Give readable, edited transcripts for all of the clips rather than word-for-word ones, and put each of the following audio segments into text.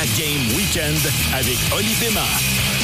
la Game Weekend avec Oli Desmar.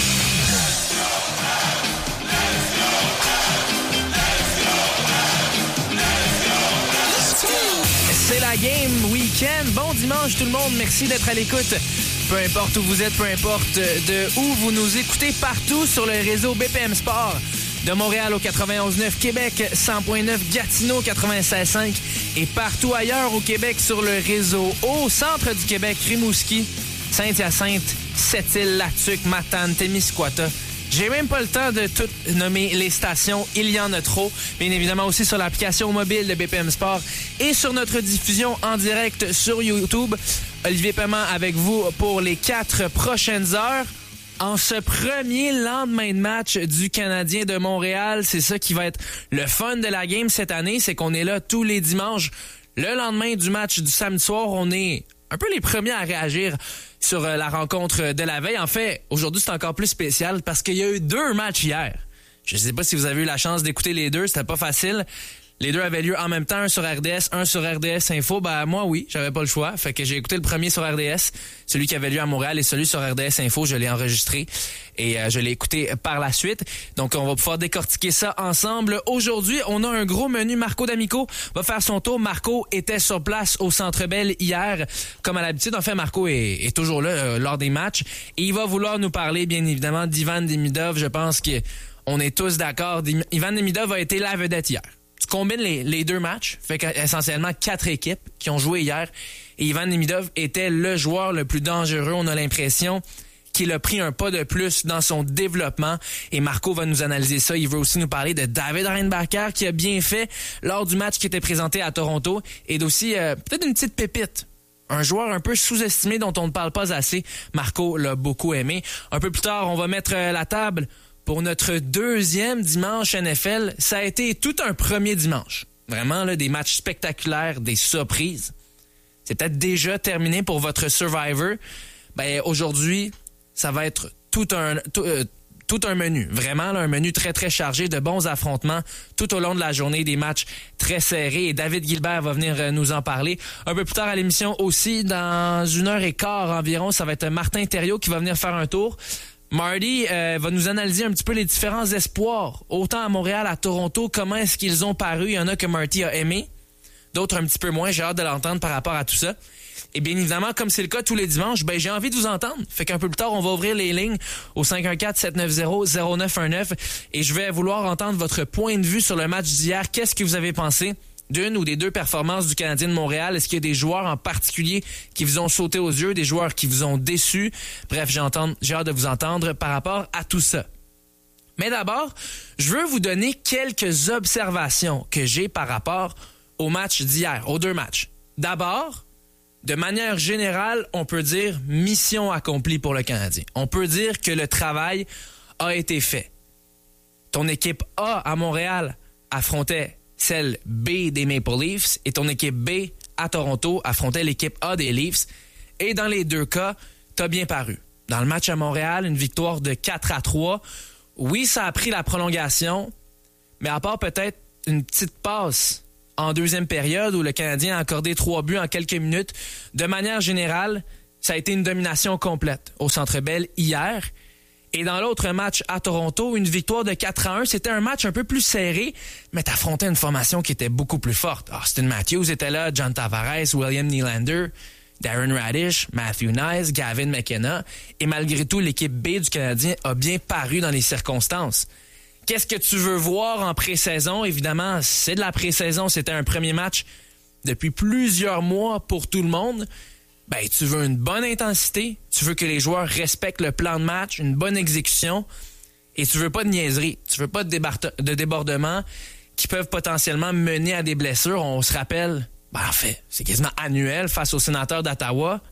C'est la Game Weekend. Bon dimanche tout le monde, merci d'être à l'écoute. Peu importe où vous êtes, peu importe de où vous nous écoutez, partout sur le réseau BPM Sport. De Montréal au 91.9, Québec 100.9, Gatineau 96.5 et partout ailleurs au Québec sur le réseau au centre du Québec, Rimouski, Saint-Hyacinthe, Sept-Îles, Latuc, Matane, Témiscouata. J'ai même pas le temps de tout nommer les stations, il y en a trop. Bien évidemment aussi sur l'application mobile de BPM Sport et sur notre diffusion en direct sur YouTube. Olivier Paiement avec vous pour les 4 prochaines heures. En ce premier lendemain de match du Canadien de Montréal, c'est ça qui va être le fun de la game cette année, c'est qu'on est là tous les dimanches. Le lendemain du match du samedi soir, on est un peu les premiers à réagir sur la rencontre de la veille. En fait, aujourd'hui, c'est encore plus spécial parce qu'il y a eu 2 matchs hier. Je ne sais pas si vous avez eu la chance d'écouter les deux, c'était pas facile. Les deux avaient lieu en même temps, un sur RDS, un sur RDS Info. Ben moi oui, j'avais pas le choix. Fait que j'ai écouté le premier sur RDS, celui qui avait lieu à Montréal, et celui sur RDS Info, je l'ai enregistré et je l'ai écouté par la suite. Donc on va pouvoir décortiquer ça ensemble. Aujourd'hui, on a un gros menu. Marco D'Amico va faire son tour. Marco était sur place au Centre Bell hier, comme à l'habitude. En fait, Marco est toujours là lors des matchs et il va vouloir nous parler bien évidemment d'Ivan Demidov. Je pense qu'on est tous d'accord. Ivan Demidov a été la vedette hier. Tu combines les 2 matchs, fait qu'essentiellement 4 équipes qui ont joué hier. Et Ivan Demidov était le joueur le plus dangereux. On a l'impression qu'il a pris un pas de plus dans son développement. Et Marco va nous analyser ça. Il veut aussi nous parler de David Reinbacher qui a bien fait lors du match qui était présenté à Toronto. Et d'aussi peut-être une petite pépite. Un joueur un peu sous-estimé dont on ne parle pas assez. Marco l'a beaucoup aimé. Un peu plus tard, on va mettre la table pour notre 2e dimanche NFL. Ça a été tout un premier dimanche. Vraiment, là, des matchs spectaculaires, des surprises. C'est peut-être déjà terminé pour votre Survivor. Ben, aujourd'hui, ça va être tout un menu. Vraiment, là, un menu très, très chargé de bons affrontements tout au long de la journée, des matchs très serrés. Et David Gilbert va venir nous en parler. Un peu plus tard à l'émission aussi, dans 1h15 environ, ça va être Martin Thériault qui va venir faire un tour. Marty va nous analyser un petit peu les différents espoirs, autant à Montréal, à Toronto, comment est-ce qu'ils ont paru. Il y en a que Marty a aimé, d'autres un petit peu moins. J'ai hâte de l'entendre par rapport à tout ça. Et bien évidemment, comme c'est le cas tous les dimanches, ben j'ai envie de vous entendre. Fait qu'un peu plus tard, on va ouvrir les lignes au 514-790-0919 et je vais vouloir entendre votre point de vue sur le match d'hier. Qu'est-ce que vous avez pensé d'une ou des 2 performances du Canadien de Montréal? Est-ce qu'il y a des joueurs en particulier qui vous ont sauté aux yeux, des joueurs qui vous ont déçus? Bref, j'ai hâte de vous entendre par rapport à tout ça. Mais d'abord, je veux vous donner quelques observations que j'ai par rapport au match d'hier, aux 2 matchs. D'abord, de manière générale, on peut dire mission accomplie pour le Canadien. On peut dire que le travail a été fait. Ton équipe A à Montréal affrontait celle B des Maple Leafs et ton équipe B à Toronto affrontait l'équipe A des Leafs. Et dans les 2 cas, t'as bien paru. Dans le match à Montréal, une victoire de 4-3. Oui, ça a pris la prolongation, mais à part peut-être une petite passe en 2e période où le Canadien a accordé 3 buts en quelques minutes, de manière générale, ça a été une domination complète au Centre Bell hier. Et dans l'autre match à Toronto, une victoire de 4-1. C'était un match un peu plus serré, mais t'affrontais une formation qui était beaucoup plus forte. Austin Matthews était là, John Tavares, William Nylander, Darren Radish, Matthew Knies, Gavin McKenna. Et malgré tout, l'équipe B du Canadien a bien paru dans les circonstances. Qu'est-ce que tu veux voir en pré-saison? Évidemment, c'est de la pré-saison. C'était un premier match depuis plusieurs mois pour tout le monde. Ben, tu veux une bonne intensité, tu veux que les joueurs respectent le plan de match, une bonne exécution, et tu veux pas de niaiserie, tu veux pas de débordements qui peuvent potentiellement mener à des blessures. On se rappelle, ben en fait, c'est quasiment annuel face aux sénateurs d'Ottawa.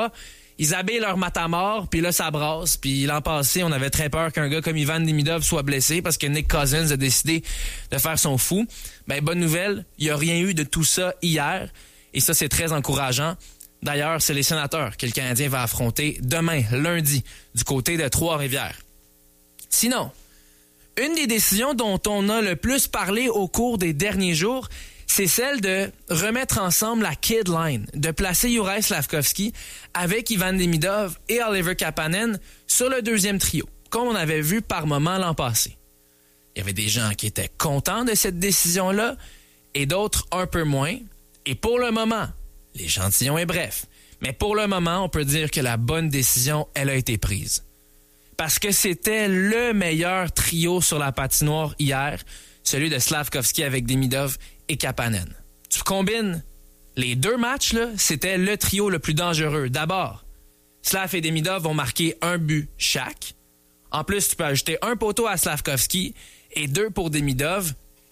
Ils habillent leur matamor, puis là, ça brasse. Puis l'an passé, on avait très peur qu'un gars comme Ivan Demidov soit blessé parce que Nick Cousins a décidé de faire son fou. Ben, bonne nouvelle, il n'y a rien eu de tout ça hier, et ça, c'est très encourageant. D'ailleurs, c'est les Sénateurs que le Canadien va affronter demain, lundi, du côté de Trois-Rivières. Sinon, une des décisions dont on a le plus parlé au cours des derniers jours, c'est celle de remettre ensemble la kid line, de placer Juraj Slafkovský avec Ivan Demidov et Oliver Kapanen sur le deuxième trio, comme on avait vu par moment l'an passé. Il y avait des gens qui étaient contents de cette décision-là et d'autres un peu moins. Et pour le moment, l'échantillon est bref, mais pour le moment, on peut dire que la bonne décision, elle a été prise. Parce que c'était le meilleur trio sur la patinoire hier, celui de Slafkovský avec Demidov et Kapanen. Tu combines les deux matchs, là, c'était le trio le plus dangereux. D'abord, Slav et Demidov vont marquer un but chaque. En plus, tu peux ajouter un poteau à Slafkovský et 2 pour Demidov.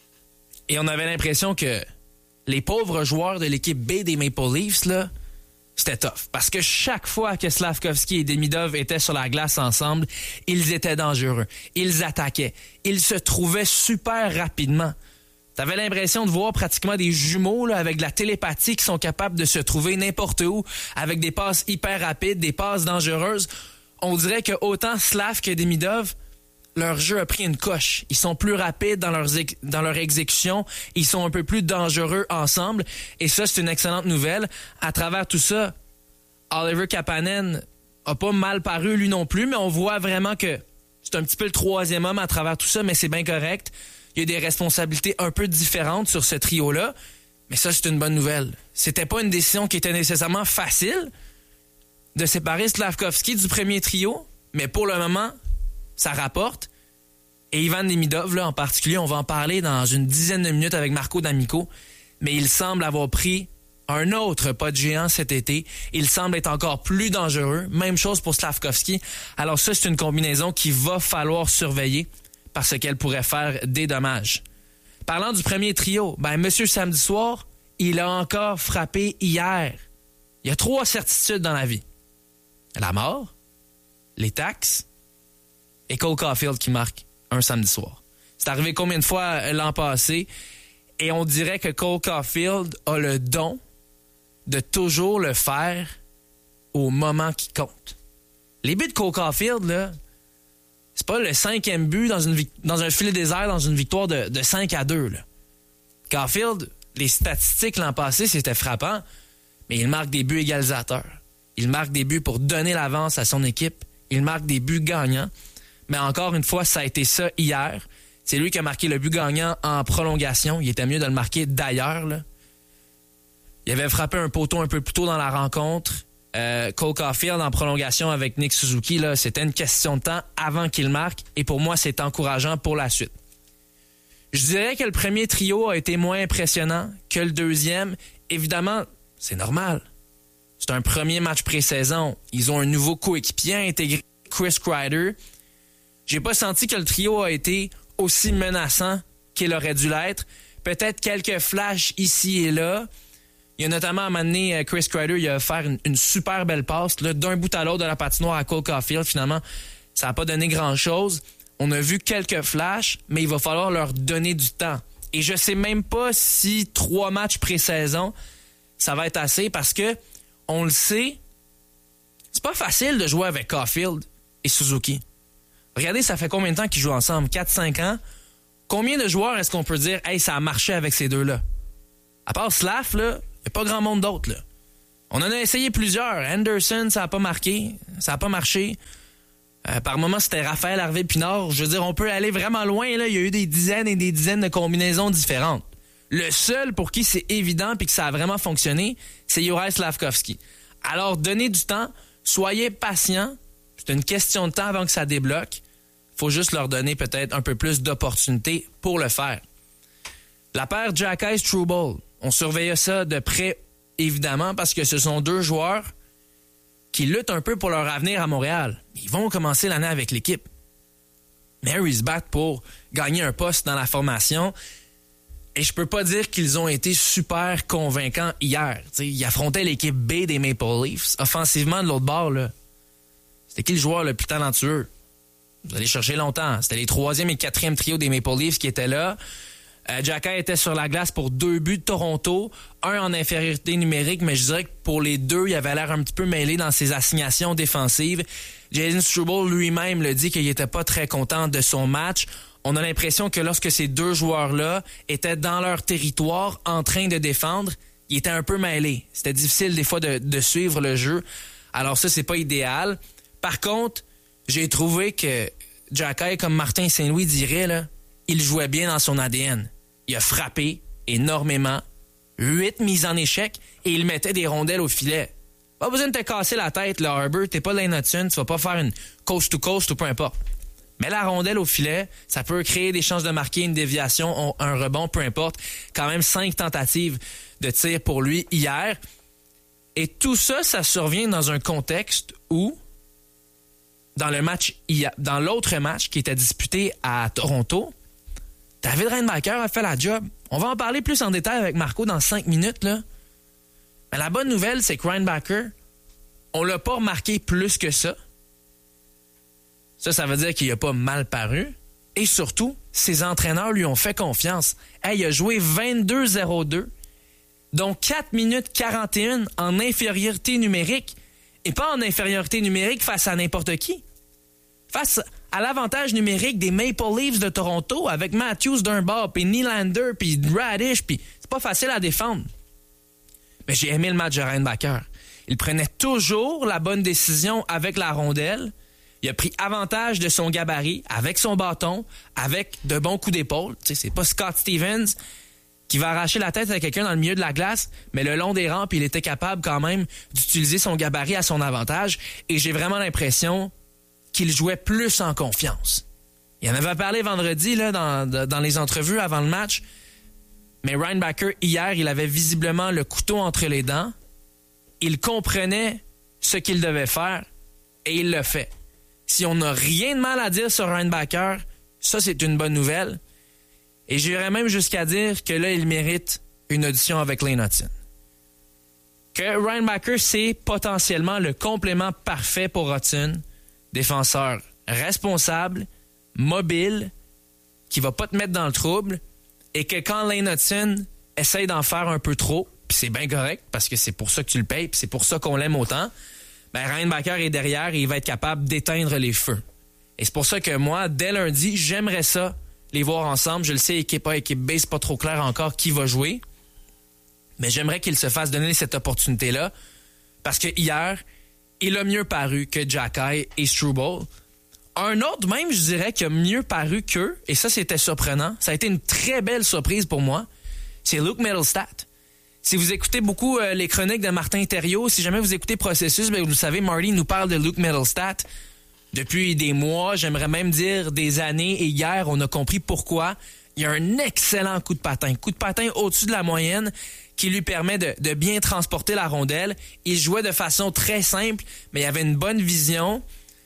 Et on avait l'impression que les pauvres joueurs de l'équipe B des Maple Leafs, là, c'était tough. Parce que chaque fois que Slafkovský et Demidov étaient sur la glace ensemble, ils étaient dangereux. Ils attaquaient. Ils se trouvaient super rapidement. T'avais l'impression de voir pratiquement des jumeaux là, avec de la télépathie qui sont capables de se trouver n'importe où, avec des passes hyper rapides, des passes dangereuses. On dirait que autant Slav que Demidov, leur jeu a pris une coche. Ils sont plus rapides dans leur exécution. Ils sont un peu plus dangereux ensemble. Et ça, c'est une excellente nouvelle. À travers tout ça, Oliver Kapanen a pas mal paru lui non plus, mais on voit vraiment que c'est un petit peu le troisième homme à travers tout ça, mais c'est bien correct. Il y a des responsabilités un peu différentes sur ce trio-là, mais ça, c'est une bonne nouvelle. C'était pas une décision qui était nécessairement facile de séparer Slafkovský du premier trio, mais pour le moment, ça rapporte. Et Ivan Demidov, là, en particulier, on va en parler dans une dizaine de minutes avec Marco D'Amico, mais il semble avoir pris un autre pas de géant cet été. Il semble être encore plus dangereux. Même chose pour Slafkovský. Alors ça, c'est une combinaison qu'il va falloir surveiller parce qu'elle pourrait faire des dommages. Parlant du premier trio, Monsieur Samedi Soir, il a encore frappé hier. Il y a 3 certitudes dans la vie. La mort, les taxes et Cole Caulfield qui marque un samedi soir. C'est arrivé combien de fois l'an passé? Et on dirait que Cole Caulfield a le don de toujours le faire au moment qui compte. Les buts de Cole Caulfield, là, c'est pas le 5e but dans un filet désert dans une victoire de 5-2. Là. Caulfield, les statistiques l'an passé, c'était frappant, mais il marque des buts égalisateurs. Il marque des buts pour donner l'avance à son équipe. Il marque des buts gagnants. Mais encore une fois, ça a été ça hier. C'est lui qui a marqué le but gagnant en prolongation. Il était mieux de le marquer d'ailleurs. Là. Il avait frappé un poteau un peu plus tôt dans la rencontre. Cole Caulfield en prolongation avec Nick Suzuki, là, c'était une question de temps avant qu'il marque. Et pour moi, c'est encourageant pour la suite. Je dirais que le premier trio a été moins impressionnant que le deuxième. Évidemment, c'est normal. C'est un premier match pré-saison. Ils ont un nouveau coéquipier intégré, Chris Kreider. J'ai pas senti que le trio a été aussi menaçant qu'il aurait dû l'être. Peut-être quelques flashs ici et là. Il y a notamment à un moment donné, Chris Kreider, il a offert une super belle passe là, d'un bout à l'autre de la patinoire à Cole Caulfield. Finalement, ça n'a pas donné grand-chose. On a vu quelques flashs, mais il va falloir leur donner du temps. Et je sais même pas si 3 matchs pré-saison, ça va être assez parce que, on le sait, c'est pas facile de jouer avec Caulfield et Suzuki. Regardez, ça fait combien de temps qu'ils jouent ensemble? 4-5 ans? Combien de joueurs est-ce qu'on peut dire « Hey, ça a marché avec ces deux-là? » À part Slav, là, il n'y a pas grand monde d'autre. Là. On en a essayé plusieurs. Anderson, ça n'a pas marqué. Ça n'a pas marché. Par moments, c'était Raphaël Harvey-Pinard. Je veux dire, on peut aller vraiment loin. Là. Il y a eu des dizaines et des dizaines de combinaisons différentes. Le seul pour qui c'est évident et que ça a vraiment fonctionné, c'est Juraj Slafkovský. Alors, donnez du temps. Soyez patients. C'est une question de temps avant que ça débloque. Il faut juste leur donner peut-être un peu plus d'opportunités pour le faire. La paire Jack Eichel-Struble, on surveillait ça de près, évidemment, parce que ce sont 2 joueurs qui luttent un peu pour leur avenir à Montréal. Ils vont commencer l'année avec l'équipe. Mais eux, ils se battent pour gagner un poste dans la formation. Et je peux pas dire qu'ils ont été super convaincants hier. T'sais, ils affrontaient l'équipe B des Maple Leafs. Offensivement, de l'autre bord, là, c'était qui le joueur le plus talentueux? Vous allez chercher longtemps. C'était les 3e et 4e trios des Maple Leafs qui étaient là. Jacka était sur la glace pour 2 buts de Toronto, un en infériorité numérique, mais je dirais que pour les 2, il avait l'air un petit peu mêlé dans ses assignations défensives. Jason Struble lui-même le dit qu'il n'était pas très content de son match. on a l'impression que lorsque ces deux joueurs-là étaient dans leur territoire en train de défendre, ils étaient un peu mêlés. C'était difficile des fois de suivre le jeu. Alors ça, c'est pas idéal. Par contre, j'ai trouvé que Xhekaj, comme Martin Saint-Louis dirait, là, il jouait bien dans son ADN. Il a frappé énormément, 8 mises en échec, et il mettait des rondelles au filet. Pas besoin de te casser la tête, là, Harbour. T'es pas Lane Hutson, tu vas pas faire une coast-to-coast ou peu importe. Mais la rondelle au filet, ça peut créer des chances de marquer une déviation, un rebond, peu importe. Quand même 5 tentatives de tir pour lui hier. Et tout ça, ça survient dans un contexte où, dans l'autre match qui était disputé à Toronto, David Reinbacher a fait la job. On va en parler plus en détail avec Marco dans 5 minutes, là. Mais la bonne nouvelle, c'est que Reinbacher, on l'a pas remarqué plus que ça. Ça veut dire qu'il a pas mal paru. Et surtout, ses entraîneurs lui ont fait confiance. Hey, il a joué 22-0-2, dont 4 minutes 41 en infériorité numérique. Et pas en infériorité numérique face à n'importe qui. Face à l'avantage numérique des Maple Leafs de Toronto avec Matthews d'un bord, puis Nylander, puis Radish, puis c'est pas facile à défendre. Mais j'ai aimé le match de Reinbacher. Il prenait toujours la bonne décision avec la rondelle. Il a pris avantage de son gabarit, avec son bâton, avec de bons coups d'épaule. Tu sais, c'est pas Scott Stevens qui va arracher la tête à quelqu'un dans le milieu de la glace, mais le long des rampes, il était capable quand même d'utiliser son gabarit à son avantage. Et j'ai vraiment l'impression qu'il jouait plus en confiance. Il en avait parlé vendredi là, dans les entrevues avant le match. Mais Reinbacher, hier, il avait visiblement le couteau entre les dents. Il comprenait ce qu'il devait faire et il le fait. Si on n'a rien de mal à dire sur Reinbacher, ça, c'est une bonne nouvelle. Et j'irais même jusqu'à dire que là, il mérite une audition avec Lane Hutson. Que Reinbacher, c'est potentiellement le complément parfait pour Hutson. Défenseur responsable, mobile, qui va pas te mettre dans le trouble, et que quand Lane Hutson essaye d'en faire un peu trop, puis c'est bien correct, parce que c'est pour ça que tu le payes, puis c'est pour ça qu'on l'aime autant, ben Reinbacher est derrière et il va être capable d'éteindre les feux. Et c'est pour ça que moi, dès lundi, j'aimerais ça, les voir ensemble. Je le sais, équipe A, équipe B, c'est pas trop clair encore qui va jouer, mais j'aimerais qu'il se fasse donner cette opportunité-là, parce que hier, il a mieux paru que Xhekaj et Struble. Un autre même, je dirais, qui a mieux paru qu'eux, et ça, c'était surprenant. Ça a été une très belle surprise pour moi. C'est Luke Mittelstadt. Si vous écoutez beaucoup les chroniques de Martin Thériault, si jamais vous écoutez Processus, bien, vous savez, Marty nous parle de Luke Mittelstadt depuis des mois, j'aimerais même dire des années, et hier, on a compris pourquoi. Il a un excellent coup de patin au-dessus de la moyenne, qui lui permet de bien transporter la rondelle. Il jouait de façon très simple, mais il avait une bonne vision.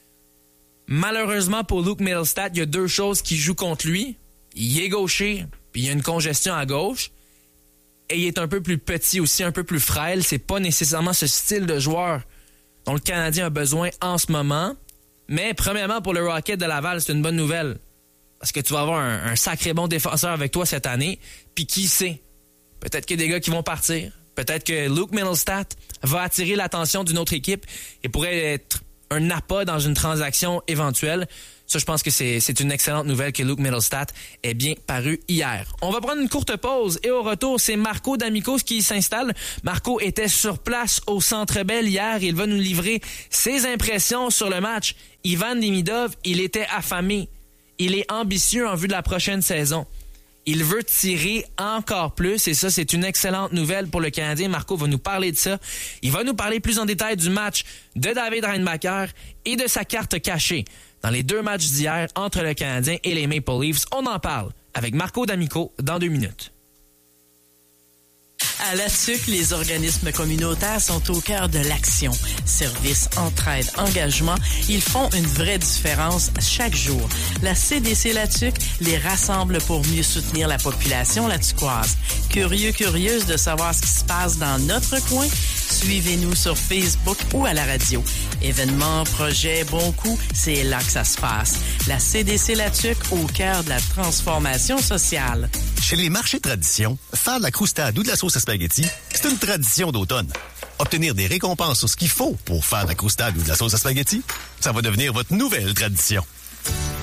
Malheureusement pour Luke Mittelstadt, il y a 2 choses qui jouent contre lui. Il est gaucher, puis il y a une congestion à gauche. Et il est un peu plus petit aussi, un peu plus frêle. C'est pas nécessairement ce style de joueur dont le Canadien a besoin en ce moment. Mais premièrement, pour le Rocket de Laval, c'est une bonne nouvelle. Parce que tu vas avoir un sacré bon défenseur avec toi cette année. Puis qui sait? Peut-être qu'il y a des gars qui vont partir. Peut-être que Luke Mittelstadt va attirer l'attention d'une autre équipe et pourrait être un appât dans une transaction éventuelle. Ça, je pense que c'est une excellente nouvelle que Luke Mittelstadt ait bien paru hier. On va prendre une courte pause et au retour, c'est Marco D'Amico qui s'installe. Marco était sur place au Centre Bell hier. Il va nous livrer ses impressions sur le match. Ivan Demidov, il était affamé. Il est ambitieux en vue de la prochaine saison. Il veut tirer encore plus et ça, c'est une excellente nouvelle pour le Canadien. Marco va nous parler de ça. Il va nous parler plus en détail du match de David Reinbacher et de sa carte cachée dans les 2 matchs d'hier entre le Canadien et les Maple Leafs. On en parle avec Marco D'Amico dans 2 minutes. À La Tuque, les organismes communautaires sont au cœur de l'action. Service, entraide, engagement, ils font une vraie différence chaque jour. La CDC La Tuque les rassemble pour mieux soutenir la population latuquoise. Curieuse de savoir ce qui se passe dans notre coin? Suivez-nous sur Facebook ou à la radio. Événements, projets, bons coups, c'est là que ça se passe. La CDC La Tuque au cœur de la transformation sociale. Chez les marchés de tradition, faire de la croustade ou de la sauce à spaghetti, c'est une tradition d'automne. Obtenir des récompenses sur ce qu'il faut pour faire de la croustade ou de la sauce à spaghetti, ça va devenir votre nouvelle tradition.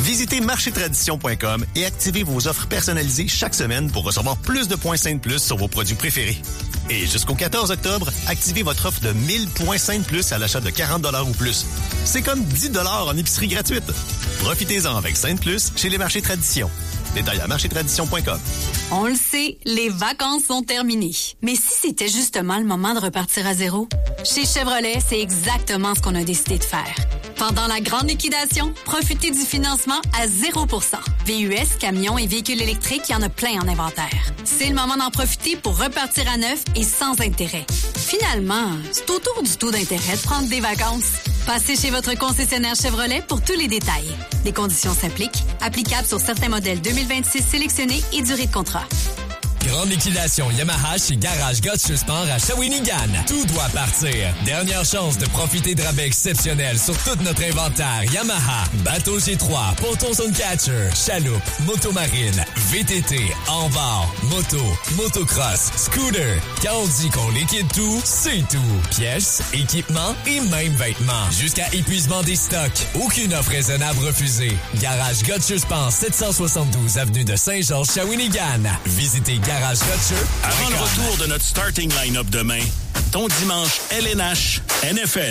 Visitez marchétradition.com et activez vos offres personnalisées chaque semaine pour recevoir plus de points Sainte Plus sur vos produits préférés. Et jusqu'au 14 octobre, activez votre offre de 1000 points Sainte Plus à l'achat de 40 $ ou plus. C'est comme 10 $ en épicerie gratuite. Profitez-en avec Sainte Plus chez les marchés Tradition. Détails à marchétradition.com. On le sait, les vacances sont terminées. Mais si c'était justement le moment de repartir à zéro? Chez Chevrolet, c'est exactement ce qu'on a décidé de faire. Pendant la grande liquidation, profitez du financement à 0%. VUS, camions et véhicules électriques, il y en a plein en inventaire. C'est le moment d'en profiter pour repartir à neuf et sans intérêt. Finalement, c'est autour du taux d'intérêt de prendre des vacances. Passez chez votre concessionnaire Chevrolet pour tous les détails. Les conditions s'appliquent. Applicables sur certains modèles 2026 sélectionnés et durée de contrat. Grande liquidation Yamaha chez Garage Gotcha Sport à Shawinigan. Tout doit partir. Dernière chance de profiter de rabais exceptionnels sur tout notre inventaire Yamaha. Bateau G3, ponton Sunecatcher, chaloupe, motomarine, VTT, enbord, moto, motocross, scooter. Quand on dit qu'on liquide tout, c'est tout. Pièces, équipements et même vêtements. Jusqu'à épuisement des stocks. Aucune offre raisonnable refusée. Garage Gotcha Sport, 772 avenue de Saint-Georges, Shawinigan. Visitez Garage Gotcha. Avant le retour de notre starting line-up demain, ton dimanche LNH NFL.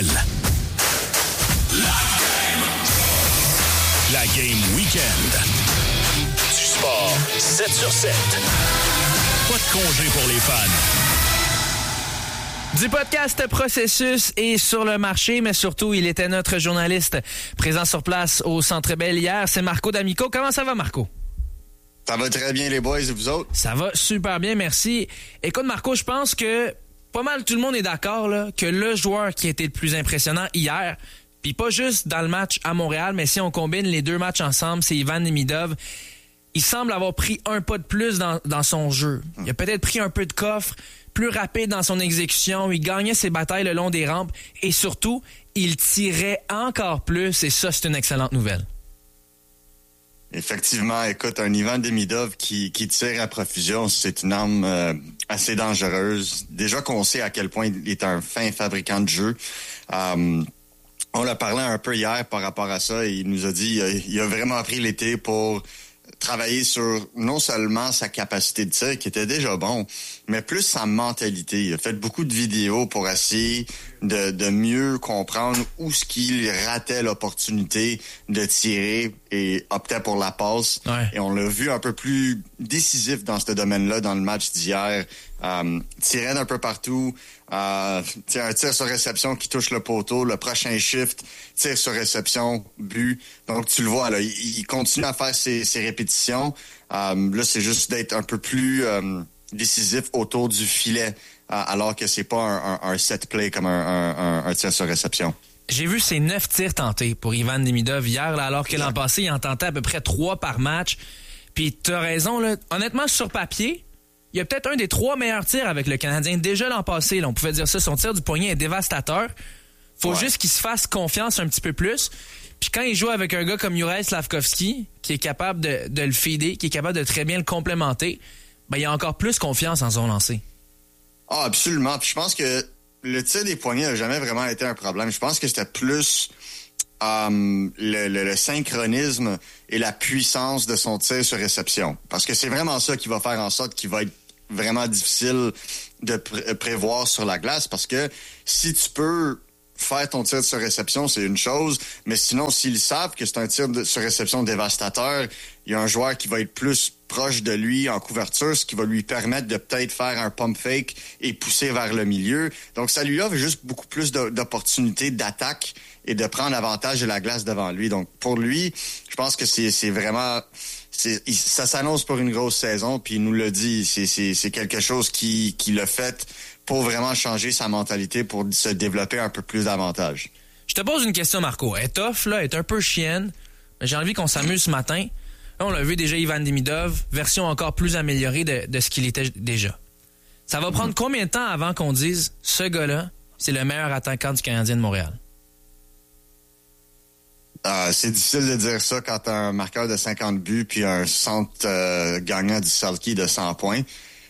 La game week-end. Du sport 7 sur 7. Pas de congé pour les fans. Du podcast Processus est sur le marché, mais surtout, il était notre journaliste présent sur place au Centre Bell hier. C'est Marco D'Amico. Comment ça va, Marco? Ça va très bien, les boys, et vous autres? Ça va super bien, merci. Écoute, Marco, je pense que pas mal tout le monde est d'accord là, que le joueur qui a été le plus impressionnant hier, puis pas juste dans le match à Montréal, mais si on combine les deux matchs ensemble, c'est Ivan Demidov. Il semble avoir pris un pas de plus dans son jeu. Il a peut-être pris un peu de coffre, plus rapide dans son exécution. Il gagnait ses batailles le long des rampes et surtout, il tirait encore plus et ça, c'est une excellente nouvelle. Effectivement, écoute, un Ivan Demidov qui tire à profusion, c'est une arme assez dangereuse. Déjà qu'on sait à quel point il est un fin fabricant de jeu. On l'a parlé un peu hier par rapport à ça et il nous a dit il a vraiment pris l'été pour travailler sur non seulement sa capacité de tir, qui était déjà bon, mais plus sa mentalité. Il a fait beaucoup de vidéos pour essayer de mieux comprendre où ce qu'il ratait l'opportunité de tirer et optait pour la passe. Ouais. Et on l'a vu un peu plus décisif dans ce domaine-là dans le match d'hier. Tirait d'un peu partout. Un tir sur réception qui touche le poteau. Le prochain shift, tir sur réception, but. Donc, tu le vois, là, il continue à faire ses répétitions. Là, c'est juste d'être un peu plus décisif autour du filet, alors que c'est pas un set play comme un tir sur réception. J'ai vu ses 9 tirs tentés pour Ivan Demidov hier, là, alors que l'an passé, il en tentait à peu près 3 par match. Puis t'as raison, là. Honnêtement, sur papier, il y a peut-être un des 3 meilleurs tirs avec le Canadien. Déjà l'an passé, là, on pouvait dire ça, son tir du poignet est dévastateur. Faut juste qu'il se fasse confiance un petit peu plus. Puis quand il joue avec un gars comme Juraj Slafkovský, qui est capable de le feeder, qui est capable de très bien le complémenter, ben il a encore plus confiance en son lancer. Ah, absolument. Puis je pense que le tir des poignets n'a jamais vraiment été un problème. Je pense que c'était plus le synchronisme et la puissance de son tir sur réception. Parce que c'est vraiment ça qui va faire en sorte qu'il va être vraiment difficile de prévoir sur la glace. Parce que si tu peux faire ton tir sur réception, c'est une chose, mais sinon, s'ils savent que c'est un tir sur réception dévastateur, il y a un joueur qui va être plus proche de lui en couverture, ce qui va lui permettre de peut-être faire un pump fake et pousser vers le milieu. Donc, ça lui offre juste beaucoup plus d'opportunités d'attaque et de prendre avantage de la glace devant lui. Donc, pour lui, je pense que c'est vraiment... ça s'annonce pour une grosse saison, puis il nous l'a dit, c'est quelque chose qui l'a fait pour vraiment changer sa mentalité, pour se développer un peu plus davantage. Je te pose une question, Marco. Elle est tough, là, elle est un peu chienne, mais j'ai envie qu'on s'amuse ce matin. Là, on l'a vu déjà, Ivan Demidov, version encore plus améliorée de ce qu'il était déjà. Ça va prendre combien de temps avant qu'on dise « ce gars-là, c'est le meilleur attaquant du Canadien de Montréal » ? C'est difficile de dire ça quand t'as un marqueur de 50 buts puis un centre gagnant du Selke de 100 points.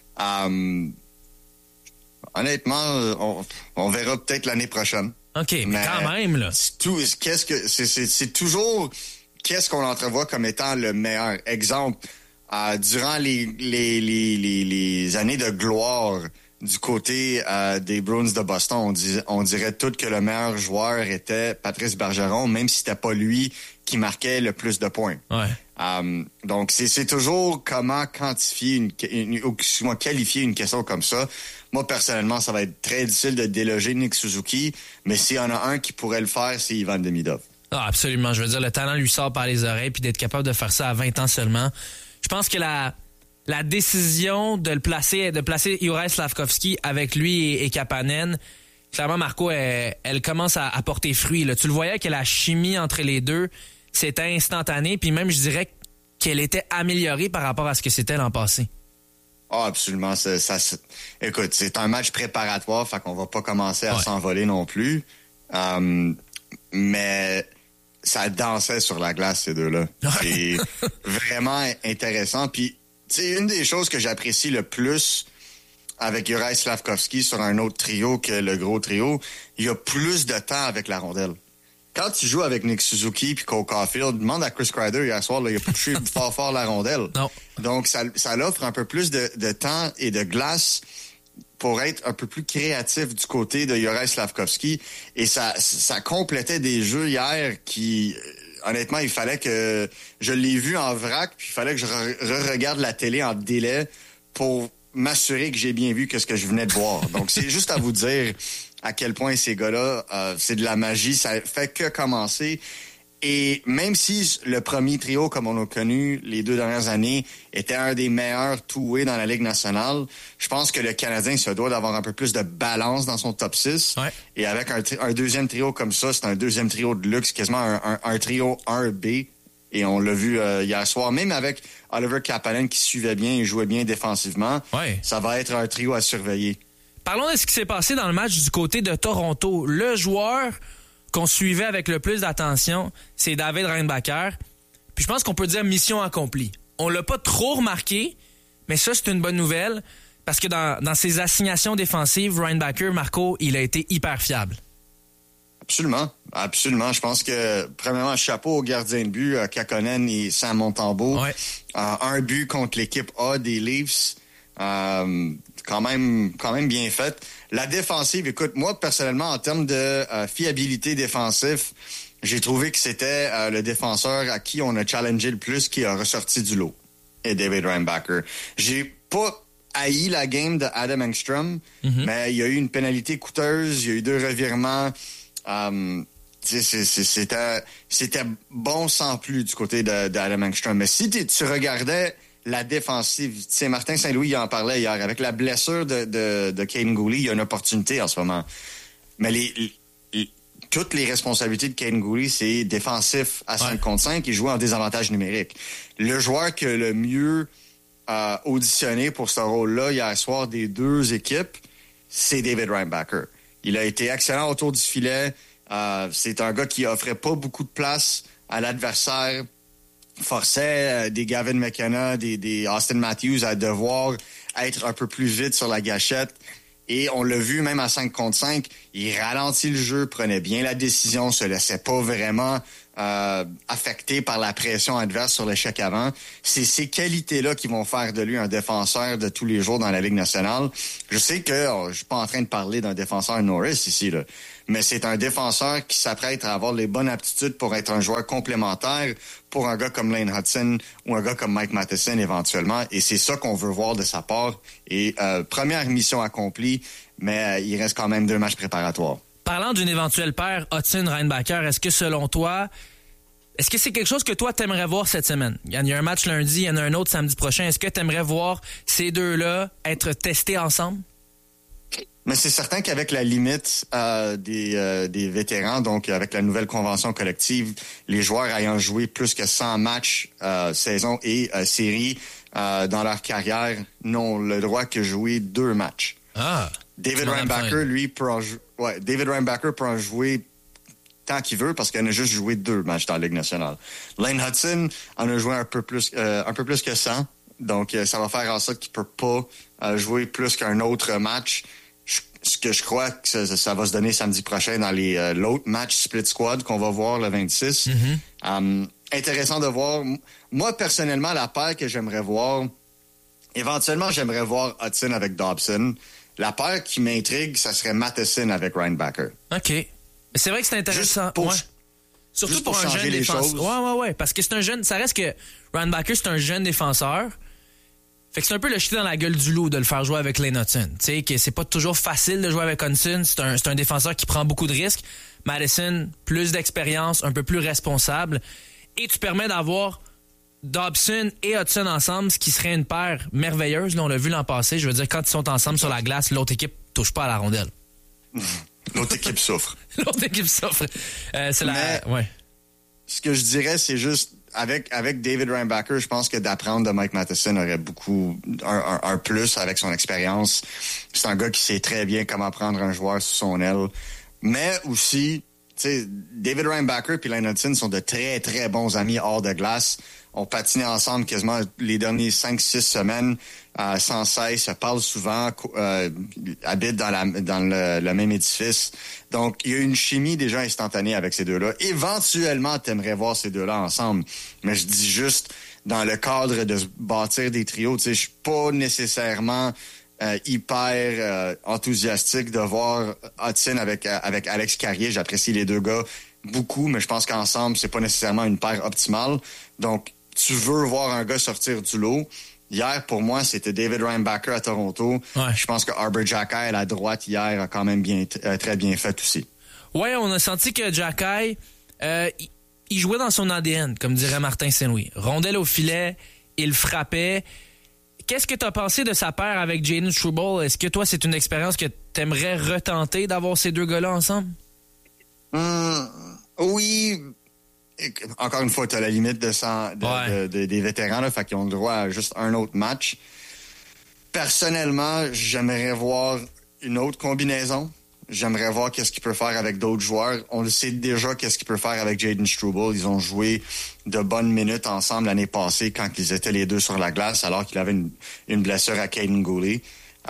Honnêtement, on verra peut-être l'année prochaine. OK, mais quand même, là. C'est toujours qu'est-ce qu'on entrevoit comme étant le meilleur? Exemple, durant les années de gloire du côté des Bruins de Boston, on dirait tout que le meilleur joueur était Patrice Bergeron, même si c'était pas lui qui marquait le plus de points. Ouais. Donc, c'est toujours comment quantifier qualifier une question comme ça. Moi, personnellement, ça va être très difficile de déloger Nick Suzuki, mais s'il y en a un qui pourrait le faire, c'est Ivan Demidov. Ah, absolument. Je veux dire, le talent lui sort par les oreilles, puis d'être capable de faire ça à 20 ans seulement. Je pense que la décision de placer Juraj Slafkovský avec lui et Kapanen, clairement, Marco, elle commence à porter fruit. Là. Tu le voyais que la chimie entre les deux, c'était instantané, puis même, je dirais qu'elle était améliorée par rapport à ce que c'était l'an passé. Ah, absolument. Écoute, c'est un match préparatoire, fait qu'on va pas commencer à s'envoler non plus. Mais ça dansait sur la glace, ces deux-là. C'est vraiment intéressant. Puis, c'est une des choses que j'apprécie le plus avec Juraj Slafkovský sur un autre trio que le gros trio. Il y a plus de temps avec la rondelle. Quand tu joues avec Nick Suzuki puis Cole Caulfield, demande à Chris Kreider hier soir, là, il a touché fort la rondelle. Non. Donc, ça l'offre un peu plus de temps et de glace pour être un peu plus créatif du côté de Juraj Slafkovský. Et ça complétait des jeux hier qui, honnêtement, il fallait que... Je l'ai vu en vrac, puis il fallait que je regarde la télé en délai pour m'assurer que j'ai bien vu que ce que je venais de voir. Donc, c'est juste à vous dire à quel point ces gars-là, c'est de la magie. Ça fait que commencer. Et même si le premier trio, comme on l'a connu les 2 dernières années, était un des meilleurs two-way dans la Ligue nationale, je pense que le Canadien se doit d'avoir un peu plus de balance dans son top 6. Ouais. Et avec un deuxième trio comme ça, c'est un deuxième trio de luxe, quasiment un trio 1B. Et on l'a vu hier soir, même avec Oliver Kapanen qui suivait bien et jouait bien défensivement. Ouais. Ça va être un trio à surveiller. Parlons de ce qui s'est passé dans le match du côté de Toronto. Le joueur qu'on suivait avec le plus d'attention, c'est David Reinbacher. Puis je pense qu'on peut dire mission accomplie. On l'a pas trop remarqué, mais ça, c'est une bonne nouvelle parce que dans ses assignations défensives, Reinbacher, Marco, il a été hyper fiable. Absolument. Je pense que, premièrement, chapeau au gardien de but, Kakkonen et Sam Montembeault. Ouais. Un but contre l'équipe A des Leafs. Quand même bien fait. La défensive, écoute, moi, personnellement, en termes de fiabilité défensive, j'ai trouvé que c'était le défenseur à qui on a challengé le plus qui a ressorti du lot. Et David Reinbacher. J'ai pas haï la game de Adam Engstrom, mais il y a eu une pénalité coûteuse, il y a eu 2 revirements. C'était bon sans plus du côté d'Adam Engstrom. Mais si tu regardais la défensive, Martin Saint-Louis il en parlait hier, avec la blessure de Caden Gooley, il y a une opportunité en ce moment. Mais toutes les responsabilités de Caden Gooley, c'est défensif à 5 contre 5 et jouer en désavantage numérique. Le joueur qui a le mieux auditionné pour ce rôle-là hier soir des 2 équipes, c'est David Reinbacher. Il a été excellent autour du filet. C'est un gars qui offrait pas beaucoup de place à l'adversaire, forçait des Gavin McKenna, des Austin Matthews à devoir être un peu plus vite sur la gâchette. Et on l'a vu même à 5 contre 5, il ralentit le jeu, prenait bien la décision, se laissait pas vraiment affecté par la pression adverse sur l'échec avant. C'est ces qualités-là qui vont faire de lui un défenseur de tous les jours dans la Ligue nationale. Je sais que je suis pas en train de parler d'un défenseur Norris ici, là, mais c'est un défenseur qui s'apprête à avoir les bonnes aptitudes pour être un joueur complémentaire pour un gars comme Lane Hudson ou un gars comme Mike Matheson éventuellement. Et c'est ça qu'on veut voir de sa part. Et première mission accomplie, mais il reste quand même 2 matchs préparatoires. Parlant d'une éventuelle paire Hudson-Reinbacher, est-ce que selon toi, est-ce que c'est quelque chose que toi t'aimerais voir cette semaine? Il y a un match lundi, il y en a un autre samedi prochain. Est-ce que t'aimerais voir ces 2-là être testés ensemble? Mais c'est certain qu'avec la limite des vétérans, donc avec la nouvelle convention collective, les joueurs ayant joué plus que 100 matchs saison et série dans leur carrière n'ont le droit que jouer 2 matchs. Ah! David Reinbacher, lui, David Reinbacher peut en jouer tant qu'il veut parce qu'il en a juste joué 2 matchs dans la Ligue nationale. Lane Hudson en a joué un peu plus que 100. Donc, ça va faire en sorte qu'il peut pas jouer plus qu'un autre match. Ce que je crois que ça va se donner samedi prochain dans l'autre match split squad qu'on va voir le 26. intéressant de voir. Moi, personnellement, la paire que j'aimerais voir, éventuellement, j'aimerais voir Hudson avec Dobson. La paire qui m'intrigue, ça serait Matheson avec Reinbacher. OK. C'est vrai que c'est intéressant. Surtout pour un jeune défenseur. Ouais. Parce que c'est un jeune. Ça reste que Reinbacher, c'est un jeune défenseur. Fait que c'est un peu le jeter dans la gueule du loup de le faire jouer avec Lane Hudson. Tu sais, que c'est pas toujours facile de jouer avec Hudson. C'est un défenseur qui prend beaucoup de risques. Madison, plus d'expérience, un peu plus responsable. Et tu permets d'avoir Dobson et Hudson ensemble, ce qui serait une paire merveilleuse. Là, on l'a vu l'an passé. Je veux dire, quand ils sont ensemble sur la glace, l'autre équipe touche pas à la rondelle. L'autre équipe souffre. L'autre équipe souffre. Ce que je dirais, c'est juste, avec David Reinbacher, je pense que d'apprendre de Mike Matheson aurait beaucoup un plus avec son expérience. C'est un gars qui sait très bien comment prendre un joueur sous son aile. Mais aussi, tu sais, David Reinbacher et Lane Hudson sont de très, très bons amis hors de glace. On patinait ensemble quasiment les dernières 5-6 semaines sans cesse, se parlent souvent, habitent dans le même édifice. Donc, il y a une chimie déjà instantanée avec ces deux-là. Éventuellement, t'aimerais voir ces deux-là ensemble. Mais je dis juste, dans le cadre de bâtir des trios, tu sais, je suis pas nécessairement hyper enthousiastique de voir Hudson avec Alex Carrier. J'apprécie les deux gars beaucoup, mais je pense qu'ensemble, c'est pas nécessairement une paire optimale. Donc, tu veux voir un gars sortir du lot. Hier, pour moi, c'était David Reinbacher à Toronto. Ouais. Je pense que Arber Xhekaj à la droite hier a quand même très bien fait aussi. Ouais, on a senti que Xhekaj, il jouait dans son ADN, comme dirait Martin Saint-Louis. Rondelle au filet, il frappait. Qu'est-ce que tu as pensé de sa paire avec Jaden Struble? Est-ce que toi, c'est une expérience que tu aimerais retenter d'avoir ces deux gars-là ensemble? Oui. Encore une fois, tu as la limite des vétérans, là, fait qu'ils ont le droit à juste un autre match. Personnellement, j'aimerais voir une autre combinaison. J'aimerais voir qu'est-ce qu'il peut faire avec d'autres joueurs. On le sait déjà qu'est-ce qu'il peut faire avec Jaden Struble. Ils ont joué de bonnes minutes ensemble l'année passée quand ils étaient les deux sur la glace, alors qu'il avait une blessure à Caden Goulet.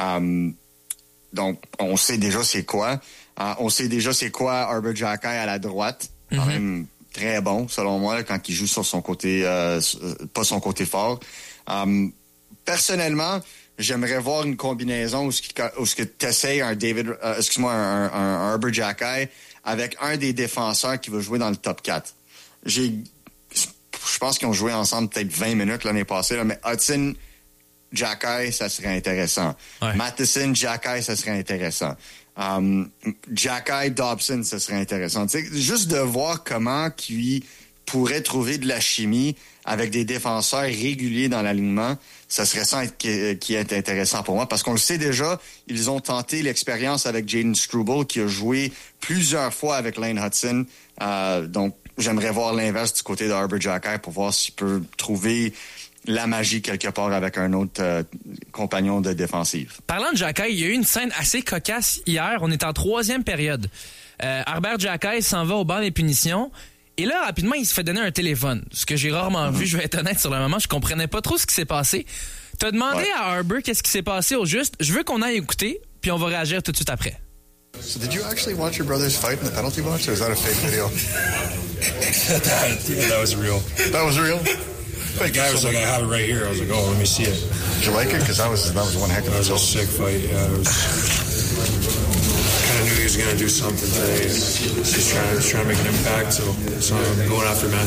Donc, on sait déjà c'est quoi. On sait déjà c'est quoi Arber Xhekaj à la droite. Quand même très bon, selon moi, là, quand il joue sur son côté, pas son côté fort. Personnellement, j'aimerais voir une combinaison où tu essaies un Arber Xhekaj avec un des défenseurs qui va jouer dans le top 4. Je pense qu'ils ont joué ensemble peut-être 20 minutes l'année passée, là, mais Hudson, Xhekaj, ça serait intéressant. Ouais. Matheson, Xhekaj, ça serait intéressant. Xhekaj, Dobson, ça serait intéressant. T'sais, juste de voir comment qu'il pourrait trouver de la chimie avec des défenseurs réguliers dans l'alignement, ça serait ça qui est intéressant pour moi. Parce qu'on le sait déjà, ils ont tenté l'expérience avec Jaden Struble, qui a joué plusieurs fois avec Lane Hudson. Donc, j'aimerais voir l'inverse du côté de Arber Xhekaj pour voir s'il peut trouver la magie quelque part avec un autre compagnon de défensive. Parlant de Xhekaj, il y a eu une scène assez cocasse hier. On est en 3e période. Arber Xhekaj s'en va au banc des punitions. Et là, rapidement, il se fait donner un téléphone. Ce que j'ai rarement vu, je vais être honnête sur le moment. Je comprenais pas trop ce qui s'est passé. T'as demandé à Arber qu'est-ce qui s'est passé au juste. Je veux qu'on aille écouter, puis on va réagir tout de suite après. So did you actually watch your brothers fight in the penalty box, or is that a fake video? That was real. That was real? The guy was like, I have it right here. I was like, oh, let me see it. Did you like it? Because that was one heck of a That was a sick fight. Yeah, it was... kind of knew he was going to do something today. He's trying to make an impact, so I'm going after Matt.